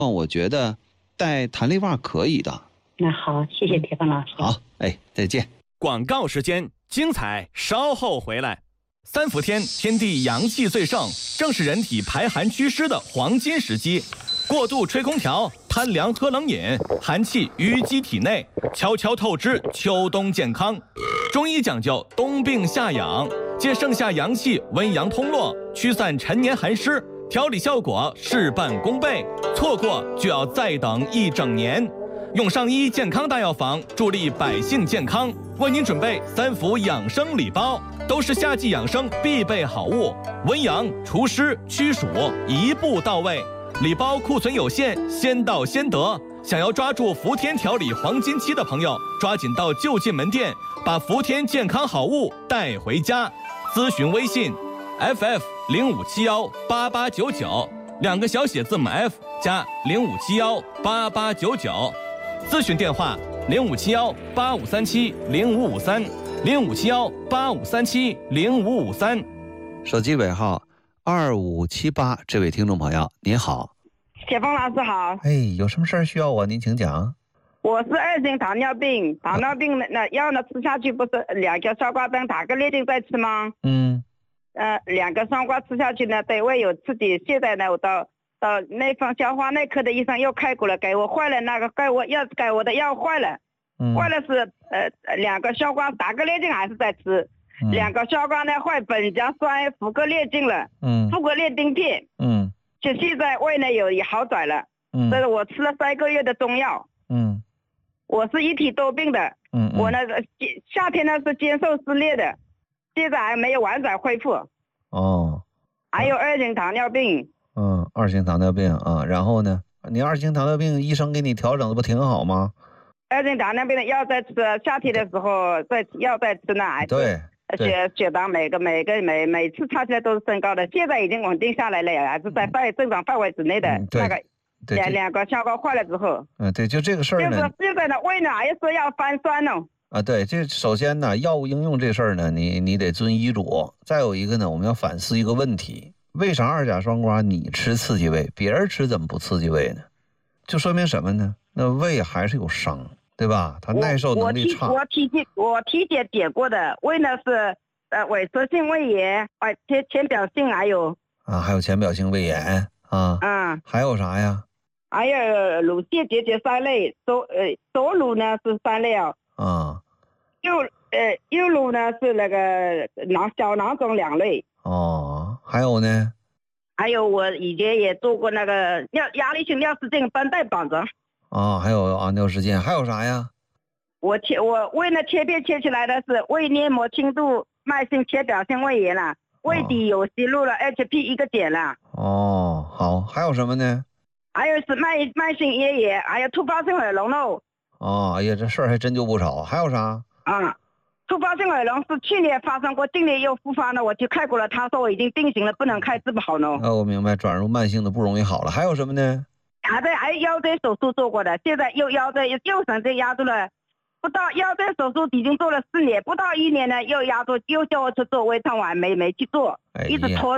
我觉得戴弹力袜可以的。 那好，谢谢铁峰老师。 好，再见。 广告时间，精彩稍后回来。三伏天，天地阳气最盛，正是人体排寒祛湿的黄金时机。过度吹空调，贪凉喝冷饮，寒气淤积体内，悄悄透支秋冬健康。中医讲究冬病夏养，借盛夏阳气，温阳通络，驱散陈年寒湿，调理效果事半功倍。错过就要再等一整年。永上医健康大药房助力百姓健康，为您准备3伏养生礼包，都是夏季养生必备好物，温阳除湿驱暑一步到位。礼包库存有限，先到先得。想要抓住伏天调理黄金期的朋友，抓紧到就近门店，把伏天健康好物带回家。咨询微信 FF05718899，2个小写字母 F 加05718899。咨询电话057185370553，057185370553。 手机尾号2578，这位听众朋友您好。 铁峰老师好。 有什么事儿需要我？您请讲。 我是2型糖尿病，糖尿病那药呢吃下去不是2个消化灯打个列定在吃吗？2个双瓜吃下去呢对胃有刺激，现在呢我到内分消化内科的医生又开过了，给我坏了，那个给我的药坏了，坏了是2个消化打个列定还是在吃，2个消化呢坏苯甲酸氟格列净了，氟格列丁片，就现在胃呢有好转了，这是我吃了3个月的中药，我是一体多病的，我呢夏天呢是肩受撕裂的，现在还没有完全恢复，还有2型糖尿病。 2型糖尿病啊，然后呢？你2型糖尿病医生给你调整的不挺好吗 ？2型糖尿病的药在吃，夏天的时候药在吃呢， 对， 血糖每次查起来都是升高的，现在已经稳定下来了，还是在正常范围之内的。那个两个消化坏了之后， 对，就这个事儿呢。 就是现在的胃呢还是要翻酸呢。 对，这首先呢，药物应用这事儿呢，你得遵医嘱。再有一个呢，我们要反思一个问题。为啥2甲双胍你吃刺激胃，别人吃怎么不刺激胃呢？就说明什么呢？那胃还是有伤，对吧？它耐受能力差。 我体检点过的胃呢是萎缩性胃炎，浅表性还有浅表性胃炎还有啥呀？ 还有乳腺结节3类，左乳呢是3类右乳呢是那个小囊肿2类。 还有呢？ 还有我以前也做过那个压力性尿失禁绷带绑着。 还有尿失禁，还有啥呀？ 我胃呢切片切起来的是胃黏膜轻度慢性浅表性胃炎了，胃底有息肉了 ，HP 1个点了。 好，还有什么呢？ 还有是慢性咽炎，还有突发性耳聋喽。 这事儿还真就不少。还有啥？ 突发性耳聋是去年发生过，今年又复发了，我去看过了，他说我已经定型了，不能开，治不好呢。 我明白，转入慢性的不容易好了。还有什么呢？ 还有腰椎手术做过的，现在右神经压住了，不到腰椎手术已经做了4年，不到1年呢又压住，又叫我去做微创，我还没去做，一直拖。